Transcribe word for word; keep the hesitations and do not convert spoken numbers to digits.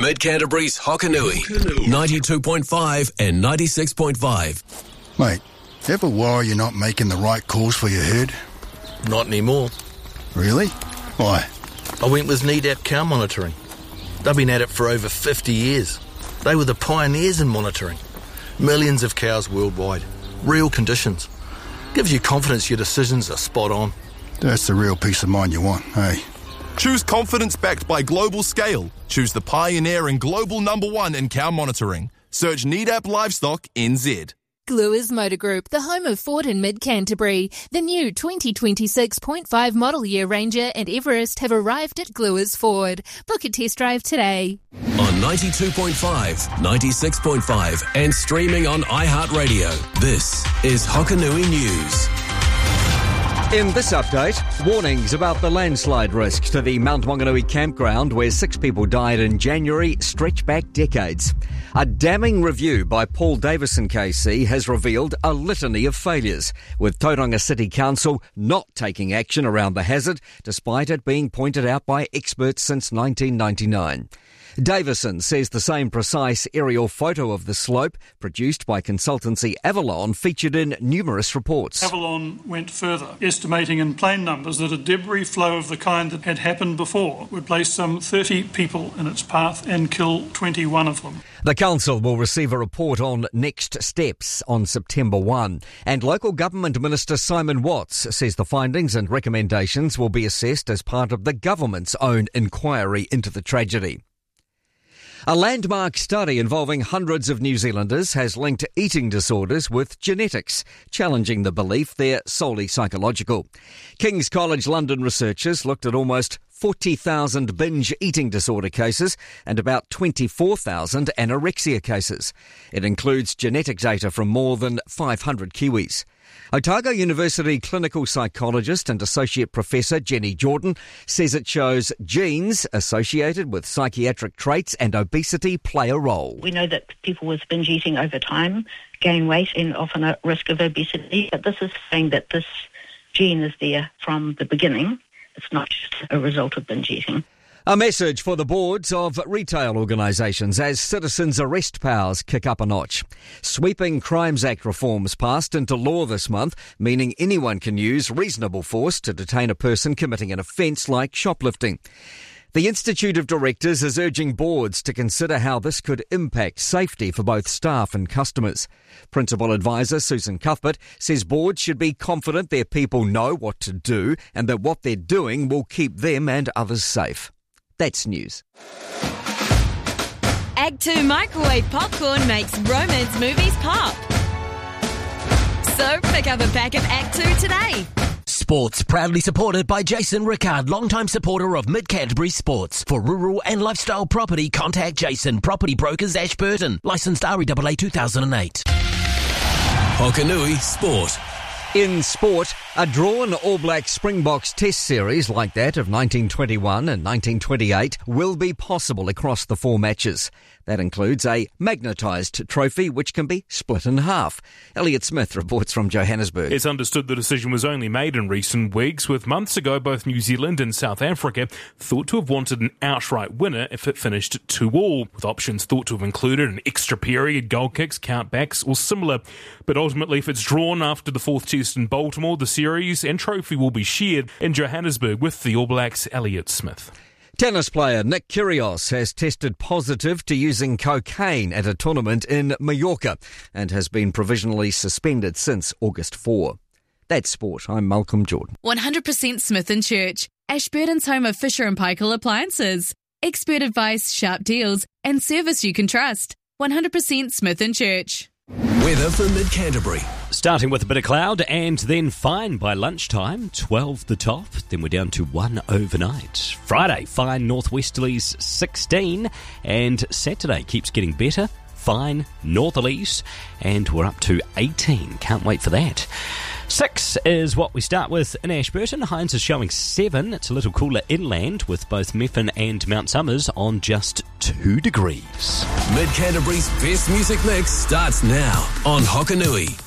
Mid Canterbury's Hokanui, ninety-two point five and ninety-six point five. Mate, ever worry you're not making the right calls for your herd? Not anymore. Really? Why? I went with Nedap Cow Monitoring. They've been at it for over fifty years. They were the pioneers in monitoring. Millions of cows worldwide. Real conditions. Gives you confidence your decisions are spot on. That's the real peace of mind you want, hey? Choose confidence backed by global scale. Choose the pioneer and global number one in cow monitoring. Search Nedap Livestock N Z. Gluers Motor Group, the home of Ford in Mid-Canterbury. The new twenty twenty-six point five model year Ranger and Everest have arrived at Gluers Ford. Book a test drive today. On ninety-two point five, ninety-six point five and streaming on iHeartRadio. This is Hokanui News. In this update, warnings about the landslide risk to the Mount Wanganui campground where six people died in January stretch back decades. A damning review by Paul Davison K C has revealed a litany of failures, with Tauranga City Council not taking action around the hazard, despite it being pointed out by experts since nineteen ninety-nine. Davison says the same precise aerial photo of the slope, produced by consultancy Avalon, featured in numerous reports. Avalon went further, estimating in plain numbers that a debris flow of the kind that had happened before would place some thirty people in its path and kill twenty-one of them. The council will receive a report on next steps on September first, and local government minister Simon Watts says the findings and recommendations will be assessed as part of the government's own inquiry into the tragedy. A landmark study involving hundreds of New Zealanders has linked eating disorders with genetics, challenging the belief they're solely psychological. King's College London researchers looked at almost forty thousand binge eating disorder cases and about twenty-four thousand anorexia cases. It includes genetic data from more than five hundred Kiwis. Otago University clinical psychologist and associate professor Jenny Jordan says it shows genes associated with psychiatric traits and obesity play a role. We know that people with binge eating over time gain weight and often at risk of obesity, but this is saying that this gene is there from the beginning. It's not just a result of binge eating. A message for the boards of retail organisations as citizens' arrest powers kick up a notch. Sweeping Crimes Act reforms passed into law this month, meaning anyone can use reasonable force to detain a person committing an offence like shoplifting. The Institute of Directors is urging boards to consider how this could impact safety for both staff and customers. Principal Advisor Susan Cuthbert says boards should be confident their people know what to do and that what they're doing will keep them and others safe. That's news. Act two microwave popcorn makes romance movies pop. So pick up a pack of Act two today. Sports proudly supported by Jason Rickard, longtime supporter of Mid-Canterbury Sports. For rural and lifestyle property, contact Jason, Property Brokers, Ashburton. Licensed R E A A two thousand eight. Hokanui Sport. In sport, a drawn All Black Springboks Test series like that of nineteen twenty-one and nineteen twenty-eight will be possible across the four matches. That includes a magnetised trophy which can be split in half. Elliot Smith reports from Johannesburg. It's understood the decision was only made in recent weeks, with months ago both New Zealand and South Africa thought to have wanted an outright winner if it finished two all, with options thought to have included an extra period, goal kicks, countbacks or similar. But ultimately, if it's drawn after the fourth test in Baltimore, the series and trophy will be shared in Johannesburg with the All Blacks' Elliot Smith. Tennis player Nick Kyrgios has tested positive to using cocaine at a tournament in Mallorca and has been provisionally suspended since August fourth. That's sport. I'm Malcolm Jordan. one hundred percent Smith and Church, Ashburton's home of Fisher and Paykel appliances. Expert advice, sharp deals and service you can trust. one hundred percent Smith and Church. Weather for Mid-Canterbury. Starting with a bit of cloud and then fine by lunchtime, twelve the top, then we're down to one overnight. Friday, fine northwesterlies sixteen, and Saturday keeps getting better, fine northerlies, and we're up to eighteen. Can't wait for that. Six is what we start with in Ashburton. Hines is showing seven. It's a little cooler inland with both Methven and Mount Somers on just two degrees. Mid-Canterbury's best music mix starts now on Hokanui.